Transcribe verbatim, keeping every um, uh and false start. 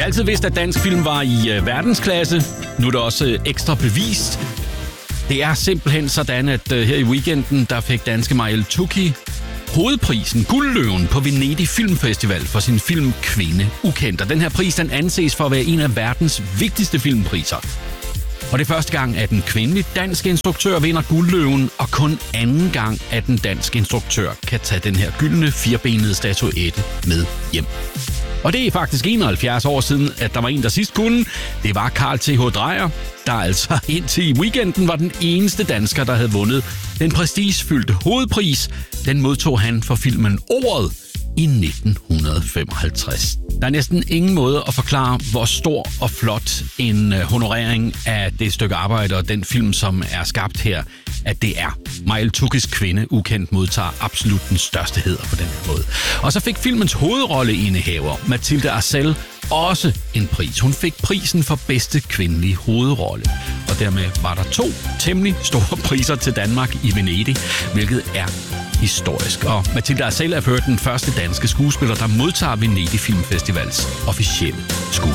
har altid vidst, at dansk film var i øh, verdensklasse. Nu er det også øh, ekstra bevist. Det er simpelthen sådan, at øh, her i weekenden, der fik danske Marielle Tukki hovedprisen, Guldløven, på Venedig Filmfestival for sin film Kvinde Ukendt. Og den her pris, den anses for at være en af verdens vigtigste filmpriser. Og det er første gang, at en kvindelig dansk instruktør vinder Guldløven, og kun anden gang, at en dansk instruktør kan tage den her gyldne firbenede statuette med hjem. Og det er faktisk enoghalvfjerds år siden, at der var en, der sidst kunne. Det var Carl T H. Dreyer, der altså indtil i weekenden var den eneste dansker, der havde vundet den prestigefyldte hovedpris. Den modtog han for filmen Ordet i nitten femoghalvtreds. Der er næsten ingen måde at forklare, hvor stor og flot en honorering af det stykke arbejde og den film, som er skabt her, at det er. Marielle Tukkis Kvinde Ukendt modtager absolut den største hæder på den her måde. Og så fik filmens hovedrolleindehaver, Mathilde Arcel, også en pris. Hun fik prisen for bedste kvindelige hovedrolle. Og dermed var der to temmelig store priser til Danmark i Venedig, hvilket er historisk. Og Mathilde Arcel er for den første danske skuespiller, der modtager Venedig Filmfestivals officielle skuespiller.